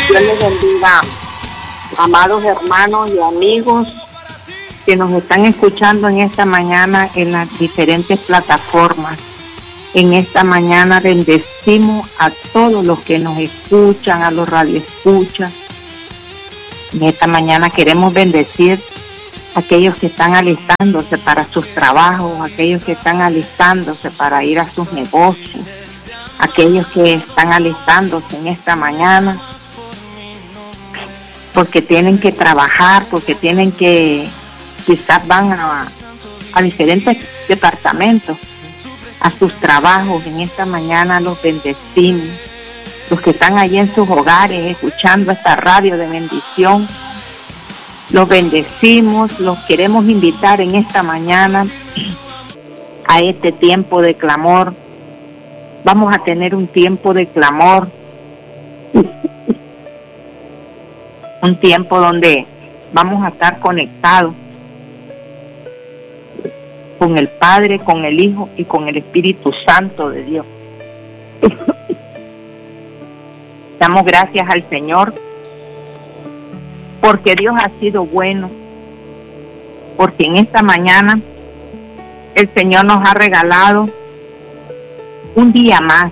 Dios les bendiga, amados hermanos y amigos que nos están escuchando en esta mañana en las diferentes plataformas. En esta mañana bendecimos a todos los que nos escuchan, a los radioescuchas. En esta mañana queremos bendecir a aquellos que están alistándose para sus trabajos, aquellos que están alistándose para ir a sus negocios, aquellos que están alistándose en esta mañana porque tienen que trabajar, porque tienen que, quizás van a diferentes departamentos, a sus trabajos. En esta mañana los bendecimos. Los que están allí en sus hogares escuchando esta radio de bendición, los bendecimos, los queremos invitar en esta mañana a este tiempo de clamor. Vamos a tener un tiempo de clamor, un tiempo donde vamos a estar conectados con el Padre, con el Hijo y con el Espíritu Santo de Dios. Damos gracias al Señor porque Dios ha sido bueno, porque en esta mañana el Señor nos ha regalado un día más,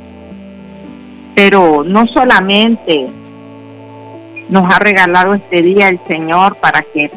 pero no solamente nos ha regalado este día el Señor para que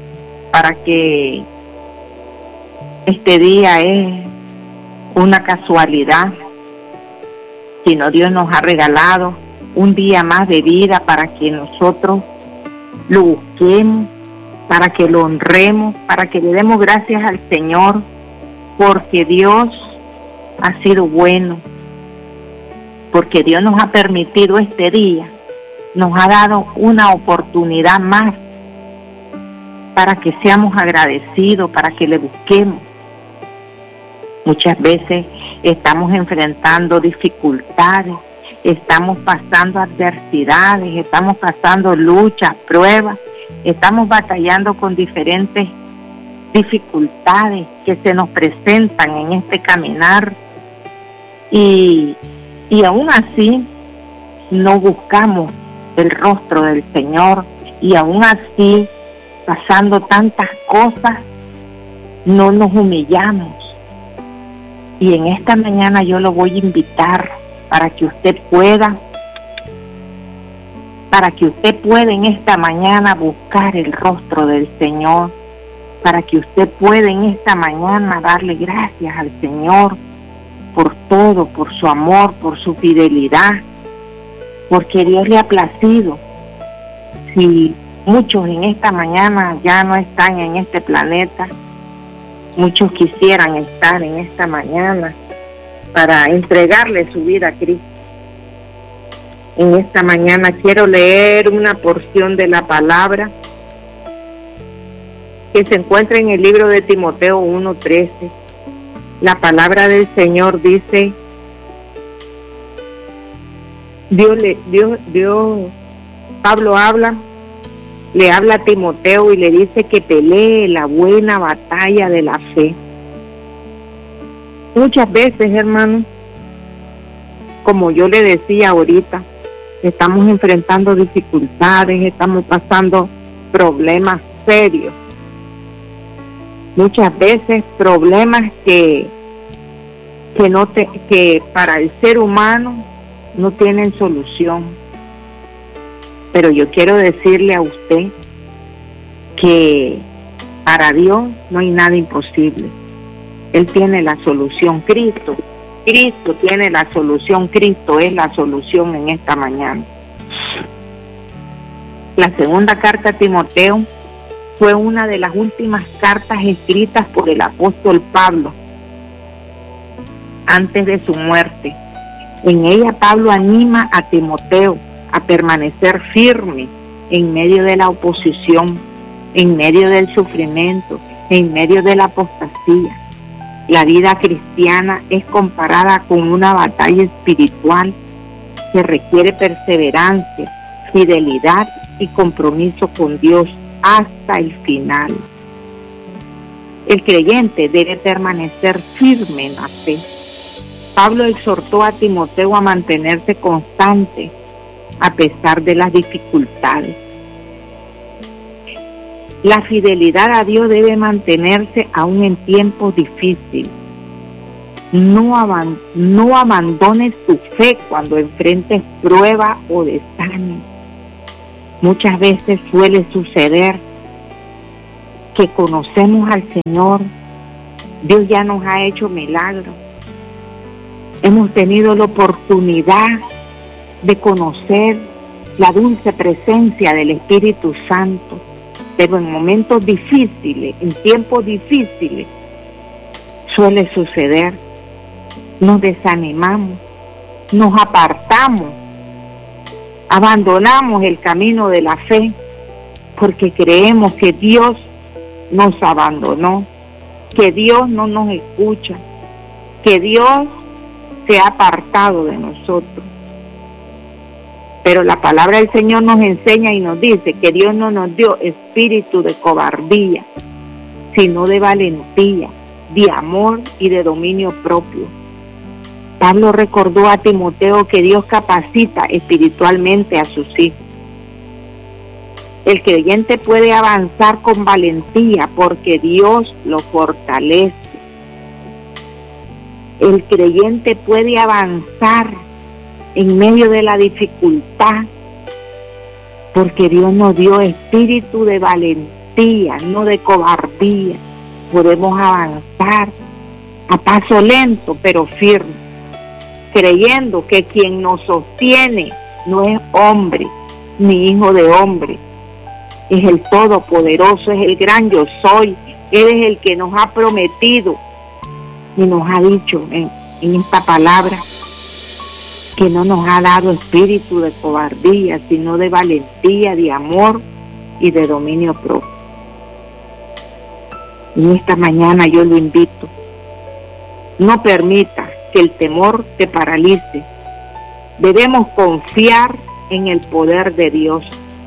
este día es una casualidad, sino Dios nos ha regalado un día más de vida para que nosotros lo busquemos, para que lo honremos, para que le demos gracias al Señor, porque Dios ha sido bueno, porque Dios nos ha permitido este día, nos ha dado una oportunidad más para que seamos agradecidos, para que le busquemos. Muchas veces estamos enfrentando dificultades, estamos pasando adversidades, estamos pasando luchas, pruebas, estamos batallando con diferentes dificultades que se nos presentan en este caminar y aún así no buscamos el rostro del Señor, y aún así, pasando tantas cosas, no nos humillamos. Y en esta mañana yo lo voy a invitar para que usted pueda en esta mañana buscar el rostro del Señor, para que usted pueda en esta mañana darle gracias al Señor por todo, por su amor, por su fidelidad, porque Dios le ha placido. Si muchos en esta mañana ya no están en este planeta, muchos quisieran estar en esta mañana para entregarle su vida a Cristo. En esta mañana quiero leer una porción de la palabra que se encuentra en el libro de Timoteo 1:13. La palabra del Señor dice: Pablo le habla a Timoteo y le dice que pelee la buena batalla de la fe. Muchas veces, hermano, como yo le decía ahorita, estamos enfrentando dificultades, estamos pasando problemas serios. Muchas veces problemas que para el ser humano no tienen solución. Pero yo quiero decirle a usted que para Dios no hay nada imposible. Él tiene la solución, Cristo tiene la solución, Cristo es la solución en esta mañana. La segunda carta a Timoteo fue una de las últimas cartas escritas por el apóstol Pablo antes de su muerte. En ella Pablo anima a Timoteo a permanecer firme en medio de la oposición, en medio del sufrimiento, en medio de la apostasía. La vida cristiana es comparada con una batalla espiritual que requiere perseverancia, fidelidad y compromiso con Dios hasta el final. El creyente debe permanecer firme en la fe. Pablo exhortó a Timoteo a mantenerse constante a pesar de las dificultades. La fidelidad a Dios debe mantenerse aún en tiempos difíciles. No abandones tu fe cuando enfrentes prueba o desánimo. Muchas veces suele suceder que conocemos al Señor, Dios ya nos ha hecho milagros, hemos tenido la oportunidad de conocer la dulce presencia del Espíritu Santo, pero en momentos difíciles, en tiempos difíciles, suele suceder, nos desanimamos, nos apartamos, abandonamos el camino de la fe, porque creemos que Dios nos abandonó, que Dios no nos escucha, que Dios se ha apartado de nosotros. Pero la palabra del Señor nos enseña y nos dice que Dios no nos dio espíritu de cobardía, sino de valentía, de amor y de dominio propio. Pablo recordó a Timoteo que Dios capacita espiritualmente a sus hijos. El creyente puede avanzar con valentía porque Dios lo fortalece. El creyente puede avanzar en medio de la dificultad porque Dios nos dio espíritu de valentía, no de cobardía. Podemos avanzar a paso lento pero firme, creyendo que quien nos sostiene no es hombre ni hijo de hombre, es el Todopoderoso, es el gran yo soy. Él es el que nos ha prometido y nos ha dicho en esta palabra que no nos ha dado espíritu de cobardía, sino de valentía, de amor y de dominio propio. En esta mañana yo lo invito, no permita que el temor te paralice. Debemos confiar en el poder de Dios.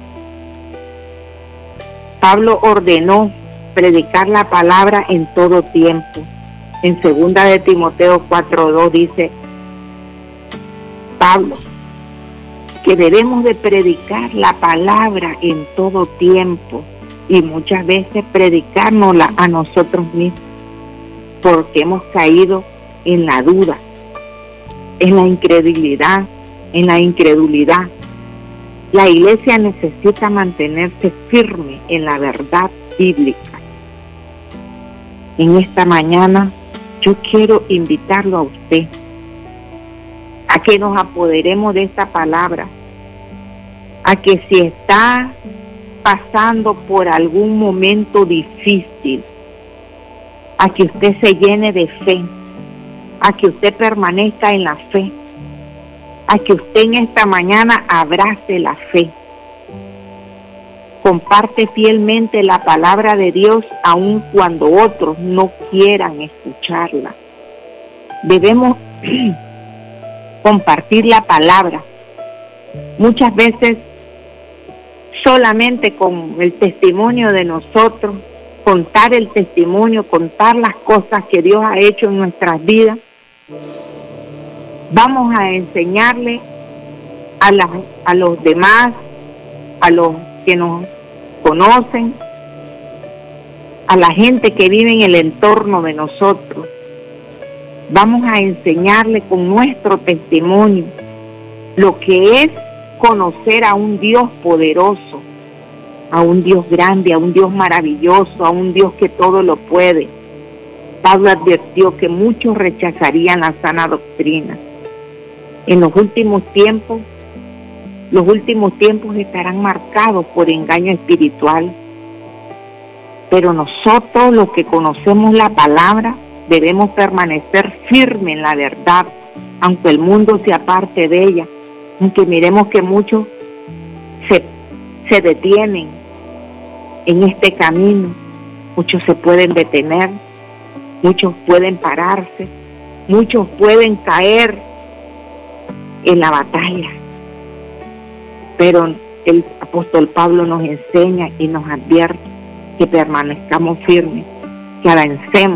Pablo ordenó predicar la palabra en todo tiempo. En 2 de Timoteo 4:2 dice Pablo que debemos de predicar la palabra en todo tiempo y muchas veces predicárnosla a nosotros mismos porque hemos caído en la duda, en la incredulidad, La iglesia necesita mantenerse firme en la verdad bíblica. En esta mañana yo quiero invitarlo a usted a que nos apoderemos de esta palabra, a que si está pasando por algún momento difícil, a que usted se llene de fe, a que usted permanezca en la fe, a que usted en esta mañana abrace la fe. Comparte fielmente la palabra de Dios aun cuando otros no quieran escucharla. Debemos compartir la palabra. Muchas veces solamente con el testimonio de nosotros, contar el testimonio, contar las cosas que Dios ha hecho en nuestras vidas, vamos a enseñarle a los demás, a los que nos conocen, a la gente que vive en el entorno de nosotros. Vamos a enseñarle con nuestro testimonio lo que es conocer a un Dios poderoso, a un Dios grande, a un Dios maravilloso, a un Dios que todo lo puede. Pablo advirtió que muchos rechazarían la sana doctrina. En los últimos tiempos estarán marcados por engaño espiritual. Pero nosotros, los que conocemos la palabra, debemos permanecer firmes en la verdad, aunque el mundo se aparte de ella, aunque miremos que muchos se detienen en este camino, muchos se pueden detener, muchos pueden pararse, muchos pueden caer en la batalla. Pero el apóstol Pablo nos enseña y nos advierte que permanezcamos firmes, que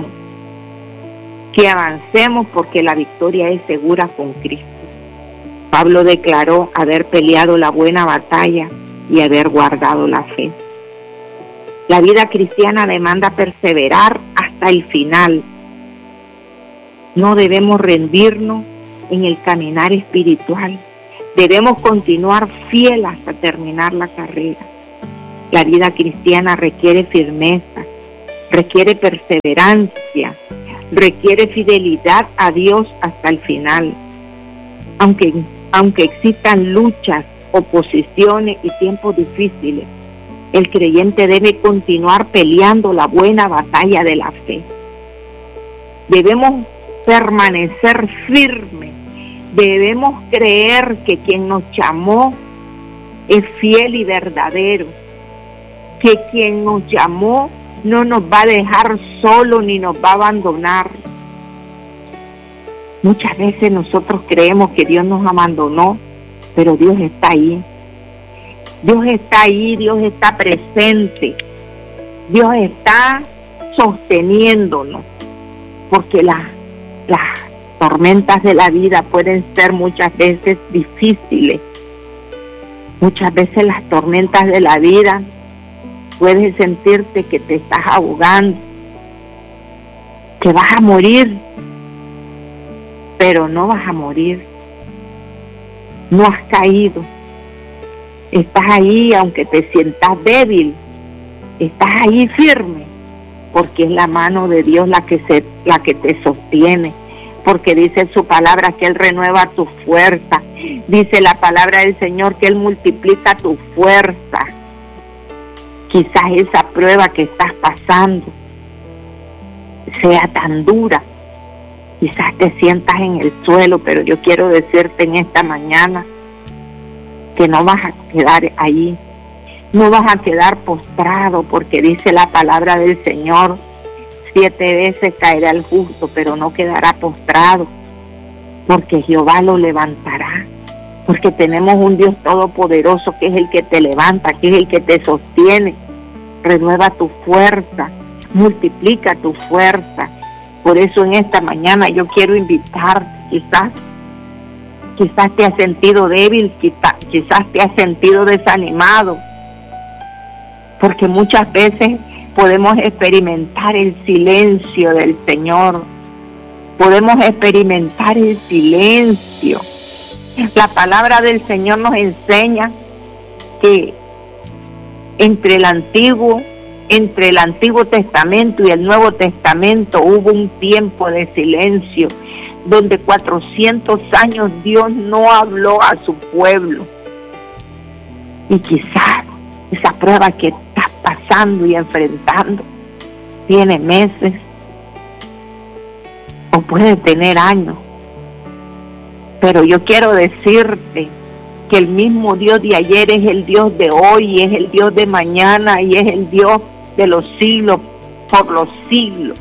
avancemos porque la victoria es segura con Cristo. Pablo declaró haber peleado la buena batalla y haber guardado la fe. La vida cristiana demanda perseverar hasta el final. No debemos rendirnos en el caminar espiritual. Debemos continuar fiel hasta terminar la carrera. La vida cristiana requiere firmeza, requiere perseverancia, requiere fidelidad a Dios hasta el final. Aunque existan luchas, oposiciones y tiempos difíciles, el creyente debe continuar peleando la buena batalla de la fe. Debemos permanecer firmes. Debemos creer que quien nos llamó es fiel y verdadero, que quien nos llamó no nos va a dejar solo ni nos va a abandonar. Muchas veces nosotros creemos que Dios nos abandonó, pero Dios está ahí. Dios está ahí, Dios está presente. Dios está sosteniéndonos, porque las tormentas de la vida pueden ser muchas veces difíciles. Muchas veces las tormentas de la vida puedes sentirte que te estás ahogando, que vas a morir, pero no vas a morir. No has caído. Estás ahí aunque te sientas débil. Estás ahí firme, porque es la mano de Dios la que te sostiene. Porque dice su palabra que Él renueva tu fuerza. Dice la palabra del Señor que Él multiplica tu fuerza. Quizás esa prueba que estás pasando sea tan dura. Quizás te sientas en el suelo, pero yo quiero decirte en esta mañana que no vas a quedar ahí. No vas a quedar postrado, porque dice la palabra del Señor: 7 veces caerá el justo, pero no quedará postrado, porque Jehová lo levantará. Porque tenemos un Dios todopoderoso que es el que te levanta, que es el que te sostiene. Renueva tu fuerza, multiplica tu fuerza. Por eso en esta mañana yo quiero invitarte. Quizás te has sentido débil, quizás te has sentido desanimado, porque muchas veces podemos experimentar el silencio del Señor. Podemos experimentar el silencio. La palabra del Señor nos enseña que entre el Antiguo Testamento y el Nuevo Testamento hubo un tiempo de silencio, donde 400 años Dios no habló a su pueblo. Y quizás esa prueba que estás pasando y enfrentando tiene meses o puede tener años. Pero yo quiero decirte que el mismo Dios de ayer es el Dios de hoy, y es el Dios de mañana, y es el Dios de los siglos por los siglos.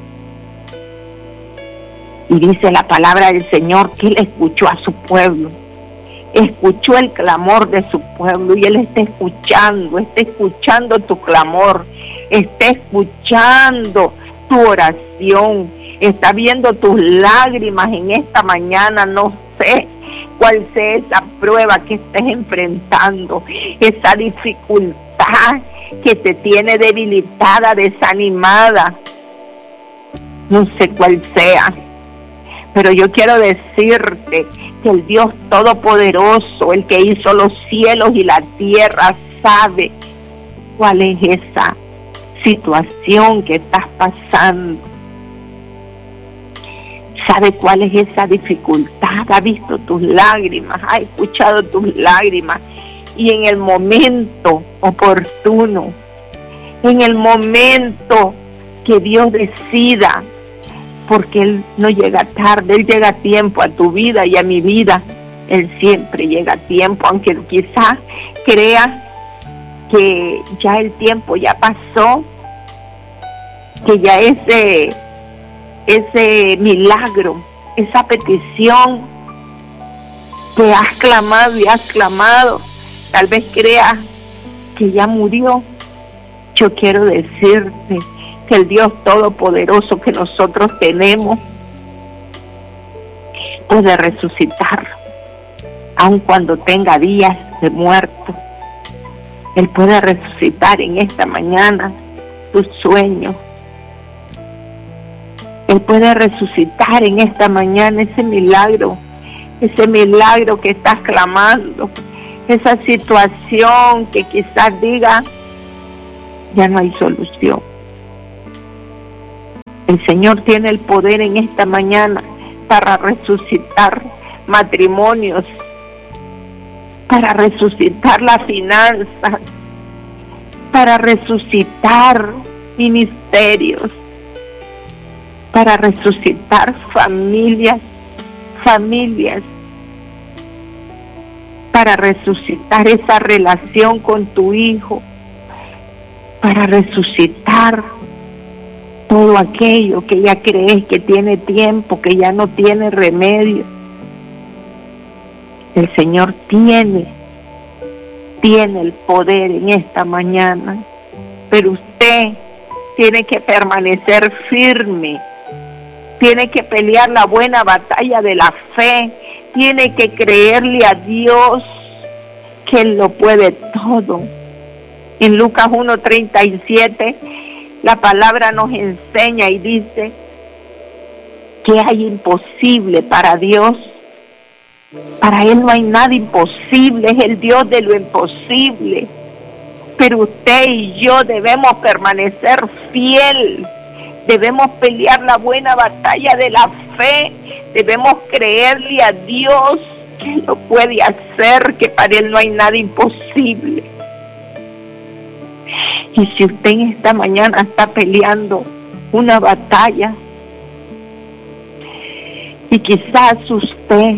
Y dice la palabra del Señor que Él escuchó a su pueblo, escuchó el clamor de su pueblo, y Él está escuchando tu clamor, está escuchando tu oración, está viendo tus lágrimas en esta mañana. No sé cuál sea esa prueba que estés enfrentando, esa dificultad que te tiene debilitada, desanimada. No sé cuál sea, pero yo quiero decirte que el Dios Todopoderoso, el que hizo los cielos y la tierra, sabe cuál es esa situación que estás pasando. Sabe cuál es esa dificultad, ha visto tus lágrimas, ha escuchado tus lágrimas, y en el momento oportuno, en el momento que Dios decida, porque Él no llega tarde, Él llega a tiempo a tu vida y a mi vida. Él siempre llega a tiempo, aunque quizás creas que ya el tiempo ya pasó, que ya ese milagro, esa petición que has clamado y has clamado, tal vez creas que ya murió. Yo quiero decirte que el Dios Todopoderoso que nosotros tenemos puede resucitarlo. aun cuando tenga días de muerto. Él puede resucitar en esta mañana tus sueños. Él puede resucitar en esta mañana ese milagro que estás clamando, esa situación que quizás diga, ya no hay solución. El Señor tiene el poder en esta mañana para resucitar matrimonios, para resucitar las finanzas, para resucitar ministerios, para resucitar familias, para resucitar esa relación con tu hijo, para resucitar todo aquello que ya crees que tiene tiempo, que ya no tiene remedio. El Señor tiene el poder en esta mañana, pero usted tiene que permanecer firme, tiene que pelear la buena batalla de la fe, tiene que creerle a Dios que Él lo puede todo. En Lucas 1:37 la palabra nos enseña y dice que hay imposible para Dios. Para Él no hay nada imposible, es el Dios de lo imposible. Pero usted y yo debemos permanecer fiel, debemos pelear la buena batalla de la fe, debemos creerle a Dios que lo puede hacer, que para Él no hay nada imposible. Y si usted en esta mañana está peleando una batalla y quizás usted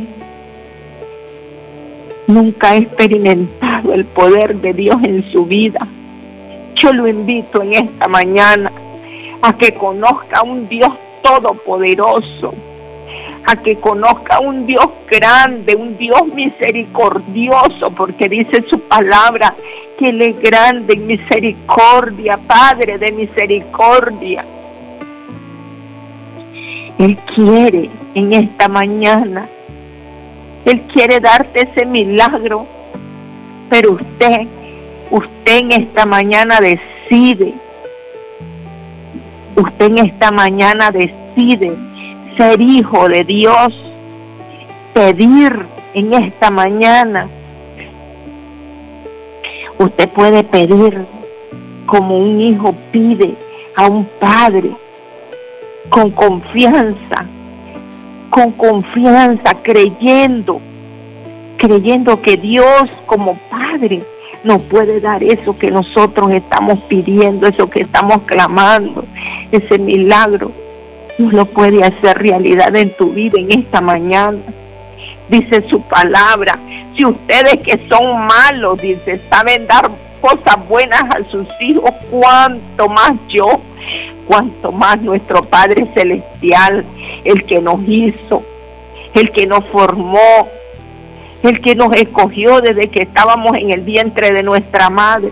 nunca ha experimentado el poder de Dios en su vida, yo lo invito en esta mañana a que conozca a un Dios todopoderoso, a que conozca a un Dios grande, un Dios misericordioso, porque dice su palabra que Él es grande en misericordia, Padre de misericordia. Él quiere en esta mañana, Él quiere darte ese milagro, pero usted en esta mañana decide, usted en esta mañana decide ser hijo de Dios, pedir en esta mañana. Usted puede pedir como un hijo pide a un padre, con confianza, creyendo que Dios como Padre nos puede dar eso que nosotros estamos pidiendo, eso que estamos clamando, ese milagro. Dios lo puede hacer realidad en tu vida en esta mañana. Dice su palabra, si ustedes que son malos, dice, saben dar cosas buenas a sus hijos, cuánto más yo, cuánto más nuestro Padre Celestial, el que nos hizo, el que nos formó, el que nos escogió desde que estábamos en el vientre de nuestra madre,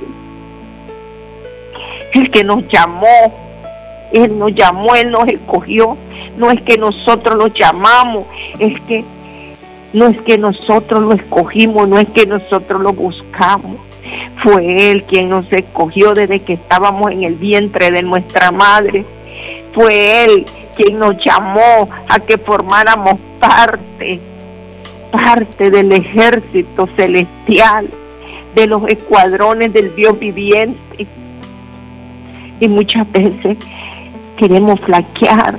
el que nos llamó, Él nos llamó, Él nos escogió. No es que nosotros lo llamamos, no es que nosotros lo escogimos, no es que nosotros lo buscamos. Fue Él quien nos escogió desde que estábamos en el vientre de nuestra madre. Fue Él quien nos llamó a que formáramos parte del ejército celestial, de los escuadrones del Dios viviente. Y muchas veces queremos flaquear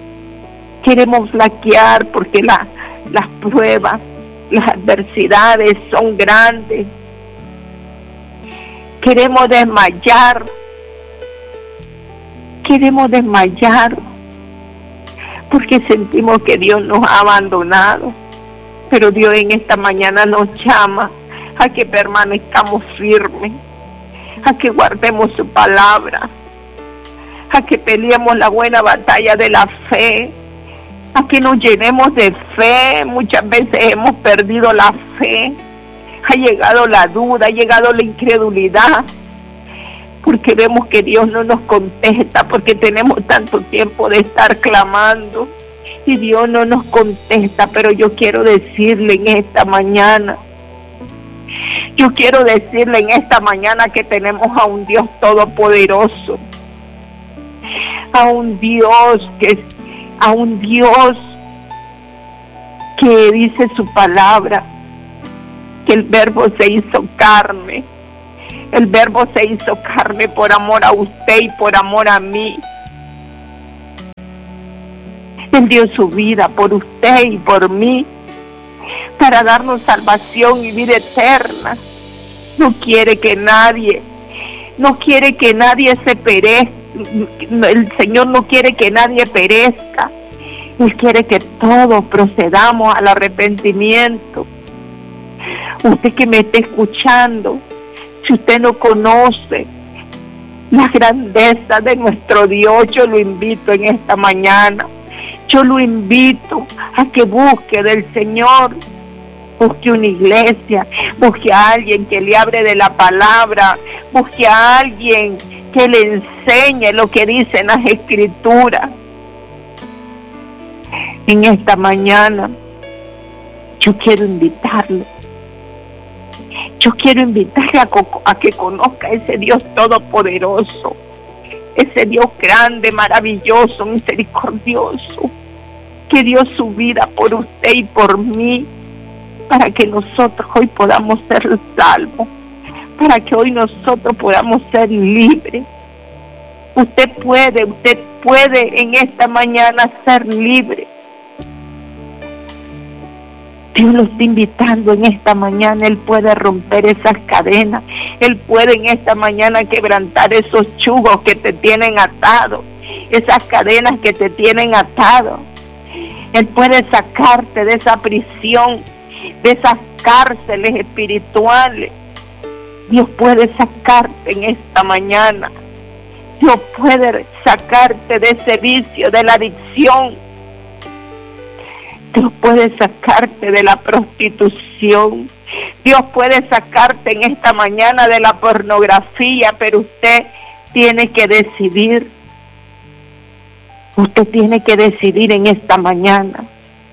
porque las pruebas, las adversidades son grandes. Queremos desmayar porque sentimos que Dios nos ha abandonado. Pero Dios en esta mañana nos llama a que permanezcamos firmes, a que guardemos su palabra, a que peleemos la buena batalla de la fe, a que nos llenemos de fe. Muchas veces hemos perdido la fe, ha llegado la duda, ha llegado la incredulidad, porque vemos que Dios no nos contesta, porque tenemos tanto tiempo de estar clamando, y Dios no nos contesta, pero yo quiero decirle en esta mañana, que tenemos a un Dios todopoderoso, a un Dios que dice su palabra, que el Verbo se hizo carne. El Verbo se hizo carne por amor a usted y por amor a mí. Él dio su vida por usted y por mí, para darnos salvación y vida eterna. No quiere que nadie se perezca. El Señor no quiere que nadie perezca. Él quiere que todos procedamos al arrepentimiento. Usted que me está escuchando, si usted no conoce la grandeza de nuestro Dios, yo lo invito en esta mañana. Yo lo invito a que busque del Señor, busque una iglesia, busque a alguien que le hable de la palabra, busque a alguien que le enseñe lo que dicen las Escrituras. En esta mañana yo quiero invitarlo. Yo quiero invitarle a que conozca a ese Dios todopoderoso, ese Dios grande, maravilloso, misericordioso, que dio su vida por usted y por mí, para que nosotros hoy podamos ser salvos, para que hoy nosotros podamos ser libres. Usted puede en esta mañana ser libre. Dios lo está invitando en esta mañana. Él puede romper esas cadenas. Él puede en esta mañana quebrantar esos yugos que te tienen atado, esas cadenas que te tienen atado. Él puede sacarte de esa prisión, de esas cárceles espirituales. Dios puede sacarte en esta mañana. Dios puede sacarte de ese vicio, de la adicción. Dios puede sacarte de la prostitución. Dios puede sacarte en esta mañana de la pornografía, pero usted tiene que decidir. Usted tiene que decidir en esta mañana.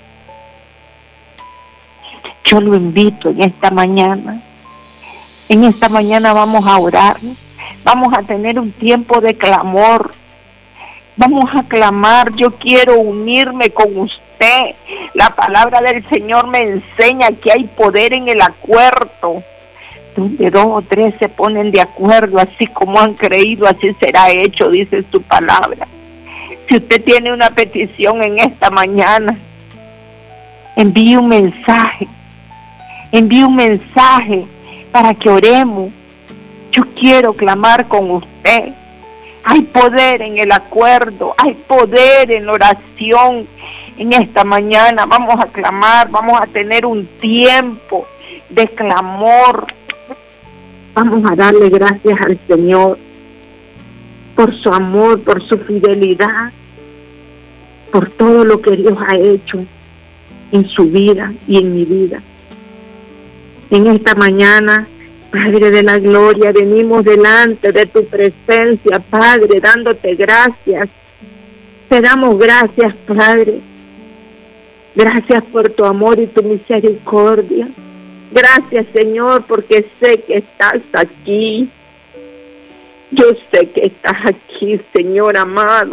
Yo lo invito en esta mañana. En esta mañana vamos a orar. Vamos a tener un tiempo de clamor. Vamos a clamar. Yo quiero unirme con usted. La palabra del Señor me enseña que hay poder en el acuerdo. Donde 2 o 3 se ponen de acuerdo, así como han creído, así será hecho, dice su palabra. Si usted tiene una petición en esta mañana, envíe un mensaje. Envíe un mensaje para que oremos. Yo quiero clamar con usted. Hay poder en el acuerdo, hay poder en la oración. En esta mañana vamos a clamar, vamos a tener un tiempo de clamor. Vamos a darle gracias al Señor por su amor, por su fidelidad, por todo lo que Dios ha hecho en su vida y en mi vida. En esta mañana, Padre de la gloria, venimos delante de tu presencia, Padre, dándote gracias. Te damos gracias, Padre. Gracias por tu amor y tu misericordia. Gracias, Señor, porque sé que estás aquí. Yo sé que estás aquí, Señor amado.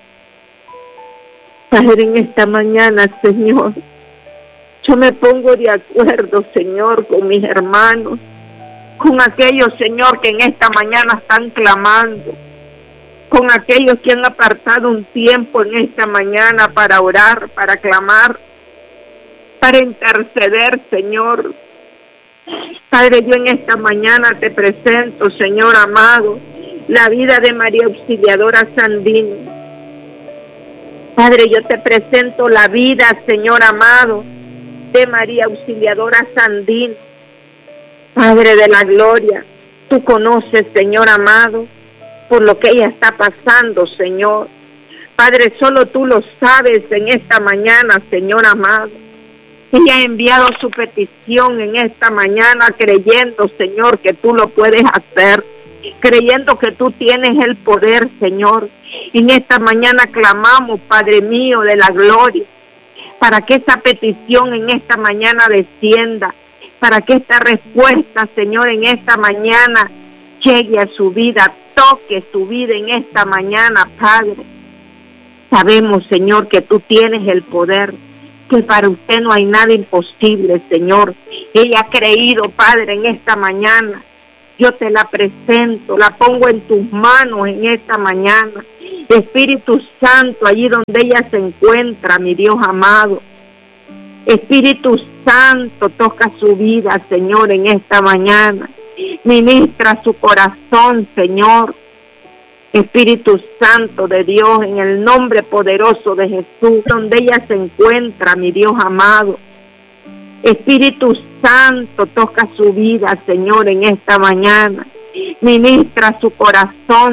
Padre, en esta mañana, Señor, yo me pongo de acuerdo, Señor, con mis hermanos, con aquellos, Señor, que en esta mañana están clamando, con aquellos que han apartado un tiempo en esta mañana para orar, para clamar, para interceder, Señor. Padre, yo en esta mañana te presento, Señor amado, la vida de María Auxiliadora Sandino. Padre, yo te presento la vida, Señor amado, de María Auxiliadora Sandino. Padre de la gloria, tú conoces, Señor amado, por lo que ella está pasando, Señor. Padre, solo tú lo sabes en esta mañana, Señor amado. Ella ha enviado su petición en esta mañana creyendo, Señor, que tú lo puedes hacer, creyendo que tú tienes el poder, Señor. En esta mañana clamamos, Padre mío de la gloria, para que esa petición en esta mañana descienda, para que esta respuesta, Señor, en esta mañana llegue a su vida, toque su vida en esta mañana, Padre. Sabemos, Señor, que tú tienes el poder, que para usted no hay nada imposible, Señor. Ella ha creído, Padre, en esta mañana. Yo te la presento, la pongo en tus manos en esta mañana. Espíritu Santo, allí donde ella se encuentra, mi Dios amado. Espíritu Santo, toca su vida, Señor, en esta mañana. Ministra su corazón, Señor. Espíritu Santo de Dios, en el nombre poderoso de Jesús, donde ella se encuentra, mi Dios amado. Espíritu Santo, toca su vida, Señor, en esta mañana. Ministra su corazón,